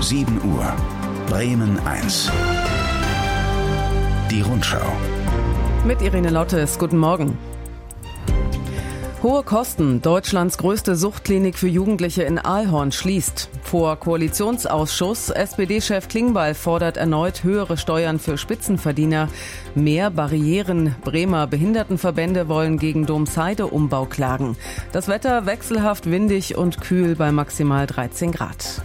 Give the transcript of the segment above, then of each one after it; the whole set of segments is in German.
7 Uhr. Bremen 1. Die Rundschau. Mit Irene Lottes, guten Morgen. Hohe Kosten. Deutschlands größte Suchtklinik für Jugendliche in Ahlhorn schließt. Vor Koalitionsausschuss. SPD-Chef Klingbeil fordert erneut höhere Steuern für Spitzenverdiener. Mehr Barrieren. Bremer Behindertenverbände wollen gegen Domsheide-Umbau klagen. Das Wetter wechselhaft windig und kühl bei maximal 13 Grad.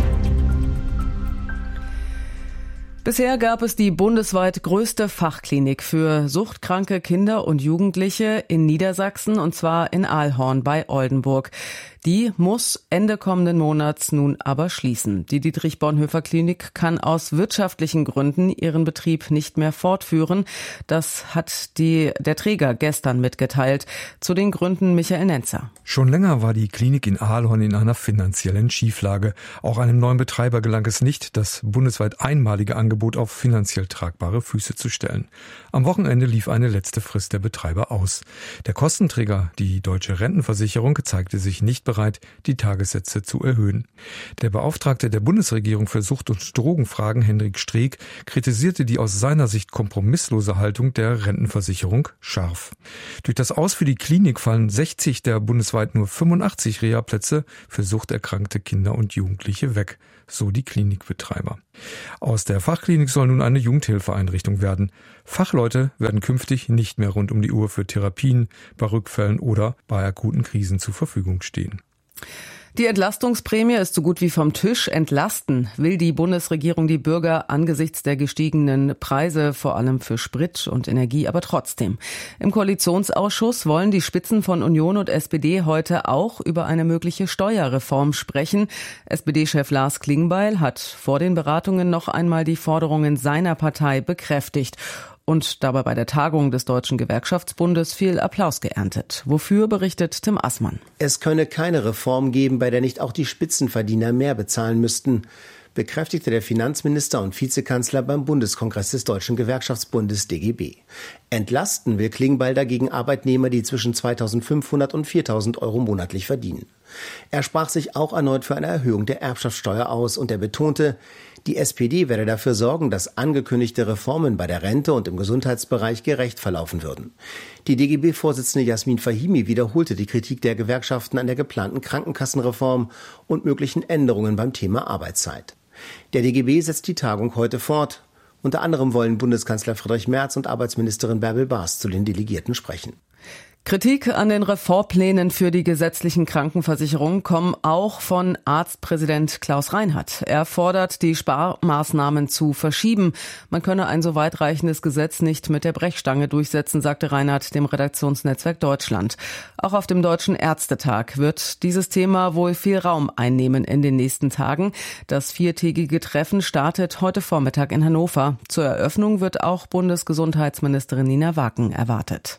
Bisher gab es die bundesweit größte Fachklinik für suchtkranke Kinder und Jugendliche in Niedersachsen, und zwar in Ahlhorn bei Oldenburg. Die muss Ende kommenden Monats nun aber schließen. Die Dietrich-Bonhoeffer-Klinik kann aus wirtschaftlichen Gründen ihren Betrieb nicht mehr fortführen. Das hat der Träger gestern mitgeteilt. Zu den Gründen Michael Nenzer. Schon länger war die Klinik in Ahlhorn in einer finanziellen Schieflage. Auch einem neuen Betreiber gelang es nicht, das bundesweit einmalige Angebot auf finanziell tragbare Füße zu stellen. Am Wochenende lief eine letzte Frist der Betreiber aus. Der Kostenträger, die Deutsche Rentenversicherung, zeigte sich nicht bereit, die Tagessätze zu erhöhen. Der Beauftragte der Bundesregierung für Sucht- und Drogenfragen, Hendrik Streeck, kritisierte die aus seiner Sicht kompromisslose Haltung der Rentenversicherung scharf. Durch das Aus für die Klinik fallen 60 der bundesweit nur 85 Reha-Plätze für suchterkrankte Kinder und Jugendliche weg, so die Klinikbetreiber. Aus der Fachklinik soll nun eine Jugendhilfeeinrichtung werden. Fachleute werden künftig nicht mehr rund um die Uhr für Therapien, bei Rückfällen oder bei akuten Krisen zur Verfügung stehen. Die Entlastungsprämie ist so gut wie vom Tisch. Entlasten will die Bundesregierung die Bürger angesichts der gestiegenen Preise, vor allem für Sprit und Energie, aber trotzdem. Im Koalitionsausschuss wollen die Spitzen von Union und SPD heute auch über eine mögliche Steuerreform sprechen. SPD-Chef Lars Klingbeil hat vor den Beratungen noch einmal die Forderungen seiner Partei bekräftigt und dabei bei der Tagung des Deutschen Gewerkschaftsbundes viel Applaus geerntet. Wofür berichtet Tim Assmann? Es könne keine Reform geben, bei der nicht auch die Spitzenverdiener mehr bezahlen müssten, bekräftigte der Finanzminister und Vizekanzler beim Bundeskongress des Deutschen Gewerkschaftsbundes DGB. Entlasten will Klingbeil dagegen Arbeitnehmer, die zwischen 2.500 und 4.000 Euro monatlich verdienen. Er sprach sich auch erneut für eine Erhöhung der Erbschaftssteuer aus und er betonte, die SPD werde dafür sorgen, dass angekündigte Reformen bei der Rente und im Gesundheitsbereich gerecht verlaufen würden. Die DGB-Vorsitzende Jasmin Fahimi wiederholte die Kritik der Gewerkschaften an der geplanten Krankenkassenreform und möglichen Änderungen beim Thema Arbeitszeit. Der DGB setzt die Tagung heute fort. Unter anderem wollen Bundeskanzler Friedrich Merz und Arbeitsministerin Bärbel Baas zu den Delegierten sprechen. Kritik an den Reformplänen für die gesetzlichen Krankenversicherungen kommen auch von Arztpräsident Klaus Reinhardt. Er fordert, die Sparmaßnahmen zu verschieben. Man könne ein so weitreichendes Gesetz nicht mit der Brechstange durchsetzen, sagte Reinhardt dem Redaktionsnetzwerk Deutschland. Auch auf dem Deutschen Ärztetag wird dieses Thema wohl viel Raum einnehmen in den nächsten Tagen. Das 4-tägige Treffen startet heute Vormittag in Hannover. Zur Eröffnung wird auch Bundesgesundheitsministerin Nina Waken erwartet.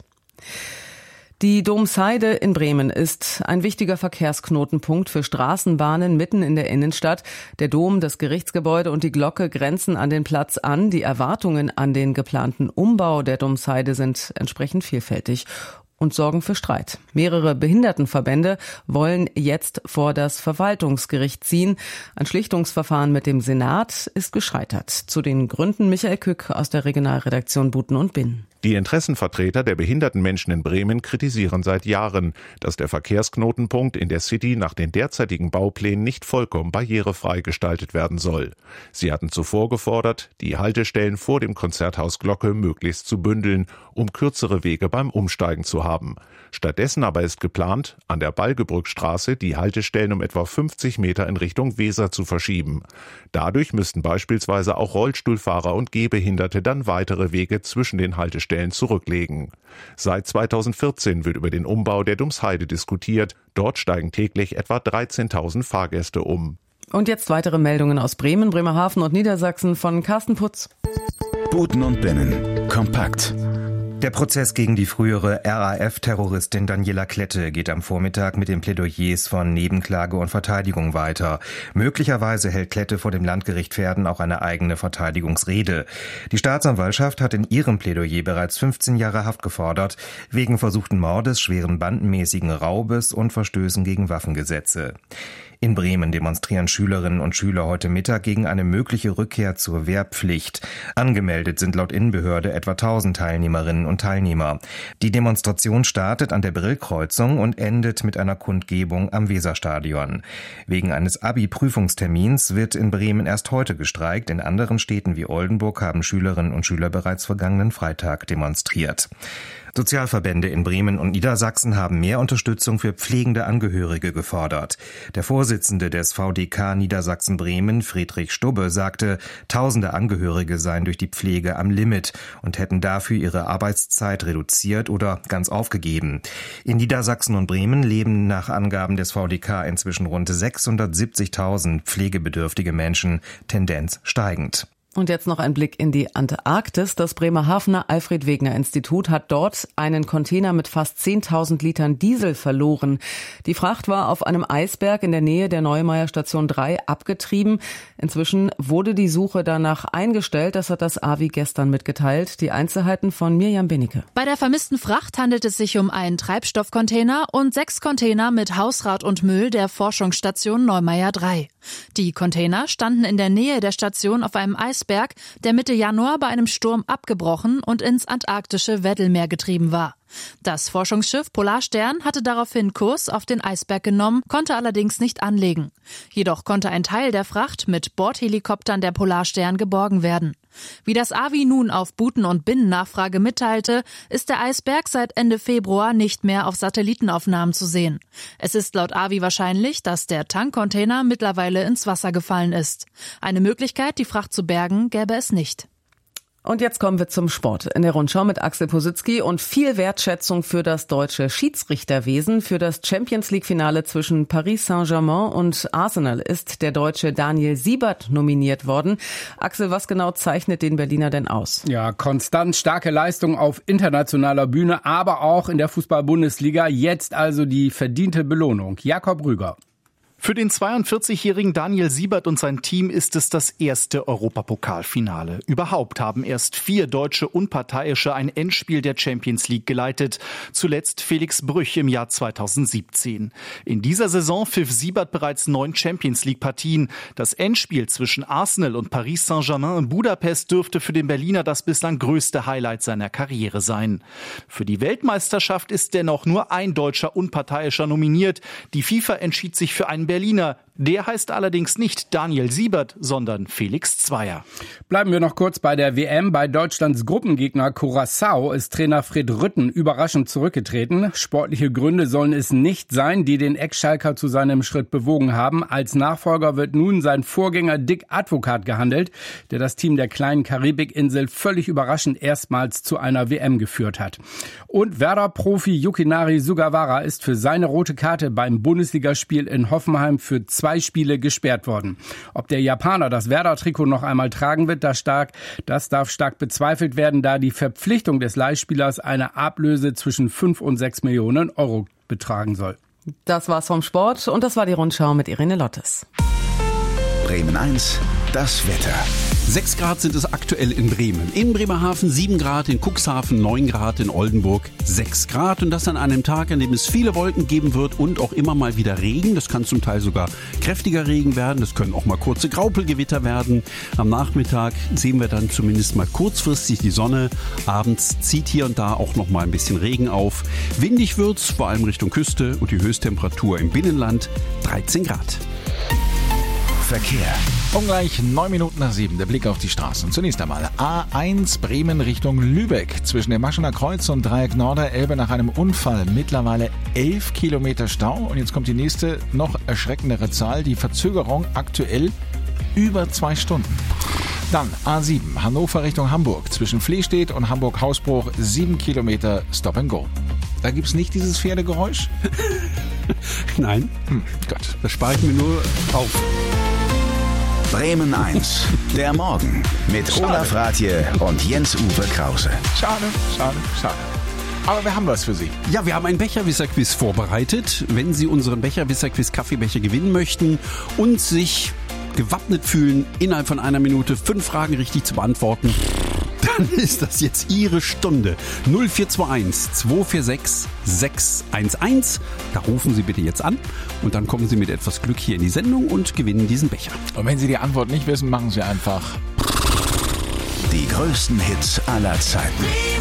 Die Domsheide in Bremen ist ein wichtiger Verkehrsknotenpunkt für Straßenbahnen mitten in der Innenstadt. Der Dom, das Gerichtsgebäude und die Glocke grenzen an den Platz an. Die Erwartungen an den geplanten Umbau der Domsheide sind entsprechend vielfältig und sorgen für Streit. Mehrere Behindertenverbände wollen jetzt vor das Verwaltungsgericht ziehen. Ein Schlichtungsverfahren mit dem Senat ist gescheitert. Zu den Gründen Michael Kück aus der Regionalredaktion Buten und Binn. Die Interessenvertreter der behinderten Menschen in Bremen kritisieren seit Jahren, dass der Verkehrsknotenpunkt in der City nach den derzeitigen Bauplänen nicht vollkommen barrierefrei gestaltet werden soll. Sie hatten zuvor gefordert, die Haltestellen vor dem Konzerthaus Glocke möglichst zu bündeln, um kürzere Wege beim Umsteigen zu haben. Stattdessen aber ist geplant, an der Balgebrückstraße die Haltestellen um etwa 50 Meter in Richtung Weser zu verschieben. Dadurch müssten beispielsweise auch Rollstuhlfahrer und Gehbehinderte dann weitere Wege zwischen den Haltestellen zurücklegen. Seit 2014 wird über den Umbau der Domsheide diskutiert. Dort steigen täglich etwa 13.000 Fahrgäste um. Und jetzt weitere Meldungen aus Bremen, Bremerhaven und Niedersachsen von Carsten Putz. Buten und Binnen. Kompakt. Der Prozess gegen die frühere RAF-Terroristin Daniela Klette geht am Vormittag mit den Plädoyers von Nebenklage und Verteidigung weiter. Möglicherweise hält Klette vor dem Landgericht Verden auch eine eigene Verteidigungsrede. Die Staatsanwaltschaft hat in ihrem Plädoyer bereits 15 Jahre Haft gefordert, wegen versuchten Mordes, schweren bandenmäßigen Raubes und Verstößen gegen Waffengesetze. In Bremen demonstrieren Schülerinnen und Schüler heute Mittag gegen eine mögliche Rückkehr zur Wehrpflicht. Angemeldet sind laut Innenbehörde etwa 1000 Teilnehmerinnen und Teilnehmer. Die Demonstration startet an der Brillkreuzung und endet mit einer Kundgebung am Weserstadion. Wegen eines Abi-Prüfungstermins wird in Bremen erst heute gestreikt. In anderen Städten wie Oldenburg haben Schülerinnen und Schüler bereits vergangenen Freitag demonstriert. Sozialverbände in Bremen und Niedersachsen haben mehr Unterstützung für pflegende Angehörige gefordert. Der Vorsitzende des VDK Niedersachsen-Bremen, Friedrich Stubbe, sagte, tausende Angehörige seien durch die Pflege am Limit und hätten dafür ihre Arbeitszeit reduziert oder ganz aufgegeben. In Niedersachsen und Bremen leben nach Angaben des VDK inzwischen rund 670.000 pflegebedürftige Menschen, Tendenz steigend. Und jetzt noch ein Blick in die Antarktis. Das Bremerhavener Alfred-Wegener-Institut hat dort einen Container mit fast 10.000 Litern Diesel verloren. Die Fracht war auf einem Eisberg in der Nähe der Neumeier Station 3 abgetrieben. Inzwischen wurde die Suche danach eingestellt. Das hat das AWI gestern mitgeteilt. Die Einzelheiten von Mirjam Benecke. Bei der vermissten Fracht handelt es sich um einen Treibstoffcontainer und 6 Container mit Hausrat und Müll der Forschungsstation Neumeier 3. Die Container standen in der Nähe der Station auf einem Eisberg, der Mitte Januar bei einem Sturm abgebrochen und ins antarktische Weddellmeer getrieben war. Das Forschungsschiff Polarstern hatte daraufhin Kurs auf den Eisberg genommen, konnte allerdings nicht anlegen. Jedoch konnte ein Teil der Fracht mit Bordhelikoptern der Polarstern geborgen werden. Wie das AWI nun auf Buten- und Binnennachfrage mitteilte, ist der Eisberg seit Ende Februar nicht mehr auf Satellitenaufnahmen zu sehen. Es ist laut AWI wahrscheinlich, dass der Tankcontainer mittlerweile ins Wasser gefallen ist. Eine Möglichkeit, die Fracht zu bergen, gäbe es nicht. Und jetzt kommen wir zum Sport. In der Rundschau mit Axel Positzky und viel Wertschätzung für das deutsche Schiedsrichterwesen. Für das Champions-League-Finale zwischen Paris Saint-Germain und Arsenal ist der Deutsche Daniel Siebert nominiert worden. Axel, was genau zeichnet den Berliner denn aus? Ja, konstant starke Leistung auf internationaler Bühne, aber auch in der Fußball-Bundesliga. Jetzt also die verdiente Belohnung. Jakob Rüger. Für den 42-jährigen Daniel Siebert und sein Team ist es das erste Europapokalfinale. Überhaupt haben erst 4 deutsche Unparteiische ein Endspiel der Champions League geleitet. Zuletzt Felix Brüch im Jahr 2017. In dieser Saison pfiff Siebert bereits 9 Champions League-Partien. Das Endspiel zwischen Arsenal und Paris Saint-Germain in Budapest dürfte für den Berliner das bislang größte Highlight seiner Karriere sein. Für die Weltmeisterschaft ist dennoch nur ein deutscher Unparteiischer nominiert. Die FIFA entschied sich für einen Berliner. Der heißt allerdings nicht Daniel Siebert, sondern Felix Zweier. Bleiben wir noch kurz bei der WM. Bei Deutschlands Gruppengegner Curaçao ist Trainer Fred Rütten überraschend zurückgetreten. Sportliche Gründe sollen es nicht sein, die den Ex-Schalker zu seinem Schritt bewogen haben. Als Nachfolger wird nun sein Vorgänger Dick Advokat gehandelt, der das Team der kleinen Karibikinsel völlig überraschend erstmals zu einer WM geführt hat. Und Werder-Profi Yukinari Sugawara ist für seine rote Karte beim Bundesligaspiel in Hoffenheim für 2 Spiele gesperrt worden. Ob der Japaner das Werder-Trikot noch einmal tragen wird, das darf stark bezweifelt werden, da die Verpflichtung des Leihspielers eine Ablöse zwischen 5 und 6 Millionen Euro betragen soll. Das war's vom Sport und das war die Rundschau mit Irene Lottes. Bremen 1, das Wetter. 6 Grad sind es aktuell in Bremen. In Bremerhaven 7 Grad, in Cuxhaven 9 Grad, in Oldenburg 6 Grad. Und das an einem Tag, an dem es viele Wolken geben wird und auch immer mal wieder Regen. Das kann zum Teil sogar kräftiger Regen werden. Das können auch mal kurze Graupelgewitter werden. Am Nachmittag sehen wir dann zumindest mal kurzfristig die Sonne. Abends zieht hier und da auch noch mal ein bisschen Regen auf. Windig wird's, vor allem Richtung Küste, und die Höchsttemperatur im Binnenland 13 Grad. Verkehr. Gleich 9 Minuten nach 7, der Blick auf die Straßen. Zunächst einmal A1 Bremen Richtung Lübeck. Zwischen dem Maschener Kreuz und Dreieck Norderelbe nach einem Unfall mittlerweile 11 Kilometer Stau. Und jetzt kommt die nächste, noch erschreckendere Zahl. Die Verzögerung aktuell über 2 Stunden. Dann A7 Hannover Richtung Hamburg. Zwischen Flehstedt und Hamburg-Hausbruch 7 Kilometer Stop and Go. Da gibt's nicht dieses Pferdegeräusch? Nein, Gott. das spare ich mir nur auf. Bremen 1, der Morgen mit Olaf Rathje und Jens-Uwe Krause. Schade. Aber wir haben was für Sie. Ja, wir haben ein Becherwisser-Quiz vorbereitet. Wenn Sie unseren Becherwisser-Quiz Kaffeebecher gewinnen möchten und sich gewappnet fühlen, innerhalb von 1 Minute 5 Fragen richtig zu beantworten, dann ist das jetzt Ihre Stunde. 0421 246 611. Da rufen Sie bitte jetzt an und dann kommen Sie mit etwas Glück hier in die Sendung und gewinnen diesen Becher. Und wenn Sie die Antwort nicht wissen, machen Sie einfach Die größten Hits aller Zeiten.